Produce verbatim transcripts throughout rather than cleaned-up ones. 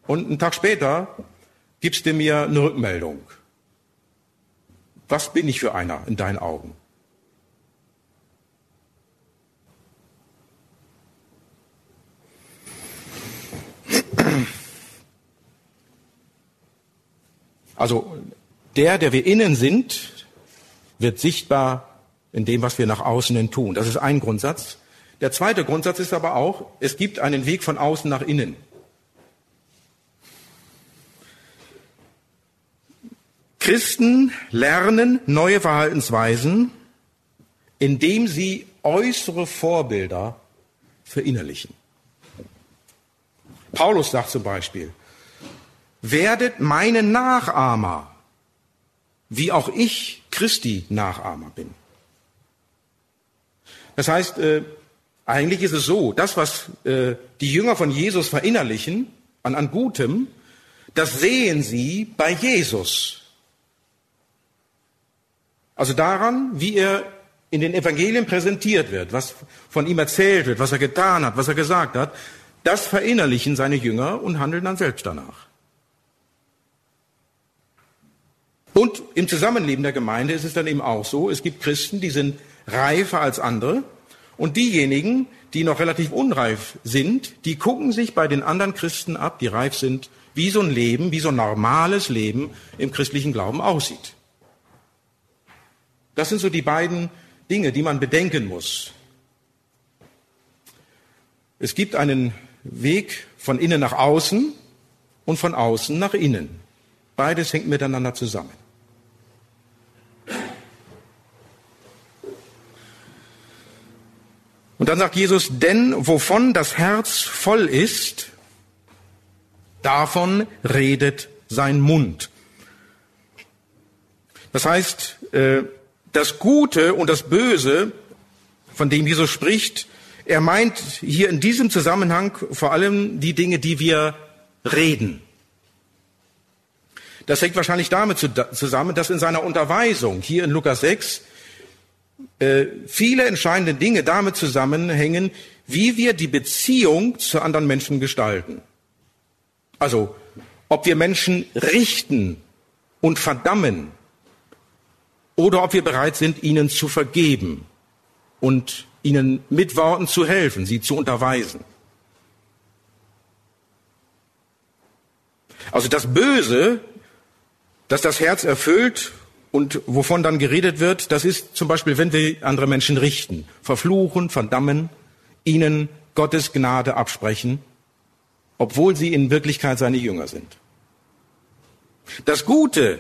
und einen Tag später gibst du mir eine Rückmeldung. Was bin ich für einer in deinen Augen? Also der, der wir innen sind, wird sichtbar in dem, was wir nach außen hin tun. Das ist ein Grundsatz. Der zweite Grundsatz ist aber auch, es gibt einen Weg von außen nach innen. Christen lernen neue Verhaltensweisen, indem sie äußere Vorbilder verinnerlichen. Paulus sagt zum Beispiel, werdet meine Nachahmer, wie auch ich Christi Nachahmer bin. Das heißt, äh, eigentlich ist es so, das, was äh, die Jünger von Jesus verinnerlichen, an, an Gutem, das sehen sie bei Jesus. Also daran, wie er in den Evangelien präsentiert wird, was von ihm erzählt wird, was er getan hat, was er gesagt hat, das verinnerlichen seine Jünger und handeln dann selbst danach. Und im Zusammenleben der Gemeinde ist es dann eben auch so, es gibt Christen, die sind reifer als andere und diejenigen, die noch relativ unreif sind, die gucken sich bei den anderen Christen ab, die reif sind, wie so ein Leben, wie so ein normales Leben im christlichen Glauben aussieht. Das sind so die beiden Dinge, die man bedenken muss. Es gibt einen Weg von innen nach außen und von außen nach innen. Beides hängt miteinander zusammen. Und dann sagt Jesus, denn wovon das Herz voll ist, davon redet sein Mund. Das heißt, das Gute und das Böse, von dem Jesus spricht, er meint hier in diesem Zusammenhang vor allem die Dinge, die wir reden. Das hängt wahrscheinlich damit zusammen, dass in seiner Unterweisung hier in Lukas sechs äh, viele entscheidende Dinge damit zusammenhängen, wie wir die Beziehung zu anderen Menschen gestalten. Also, ob wir Menschen richten und verdammen oder ob wir bereit sind, ihnen zu vergeben und ihnen mit Worten zu helfen, sie zu unterweisen. Also das Böse, das das Herz erfüllt und wovon dann geredet wird, das ist zum Beispiel, wenn wir andere Menschen richten, verfluchen, verdammen, ihnen Gottes Gnade absprechen, obwohl sie in Wirklichkeit seine Jünger sind. Das Gute,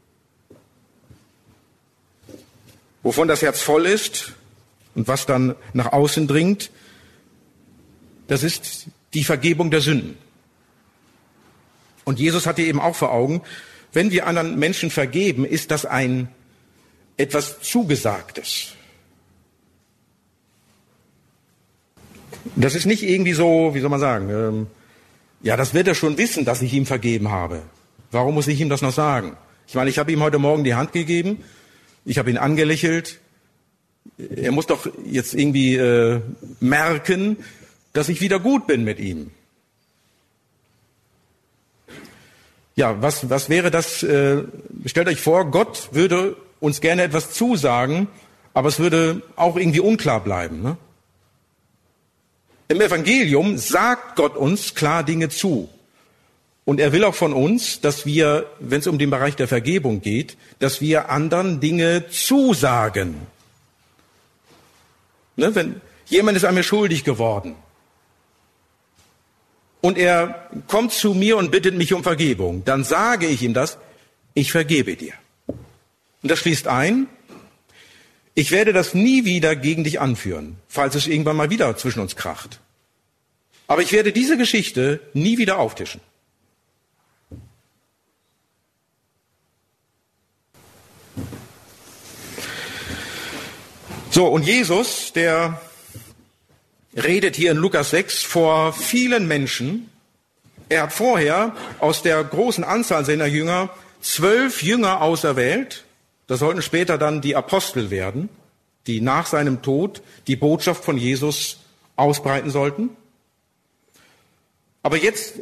wovon das Herz voll ist und was dann nach außen dringt, das ist die Vergebung der Sünden. Und Jesus hatte eben auch vor Augen, wenn wir anderen Menschen vergeben, ist das ein etwas Zugesagtes. Das ist nicht irgendwie so, wie soll man sagen, ähm, ja, das wird er schon wissen, dass ich ihm vergeben habe. Warum muss ich ihm das noch sagen? Ich meine, ich habe ihm heute Morgen die Hand gegeben, ich habe ihn angelächelt. Er muss doch jetzt irgendwie äh, merken, dass ich wieder gut bin mit ihm. Ja, was, was wäre das? Äh, stellt euch vor, Gott würde uns gerne etwas zusagen, aber es würde auch irgendwie unklar bleiben. Ne? Im Evangelium sagt Gott uns klar Dinge zu. Und er will auch von uns, dass wir, wenn es um den Bereich der Vergebung geht, dass wir anderen Dinge zusagen. Ne, wenn jemand ist an mir schuldig geworden und er kommt zu mir und bittet mich um Vergebung, dann sage ich ihm das, ich vergebe dir. Und das schließt ein, ich werde das nie wieder gegen dich anführen, falls es irgendwann mal wieder zwischen uns kracht. Aber ich werde diese Geschichte nie wieder auftischen. So, und Jesus, der redet hier in Lukas sechs vor vielen Menschen. Er hat vorher aus der großen Anzahl seiner Jünger zwölf Jünger auserwählt. Das sollten später dann die Apostel werden, die nach seinem Tod die Botschaft von Jesus ausbreiten sollten. Aber jetzt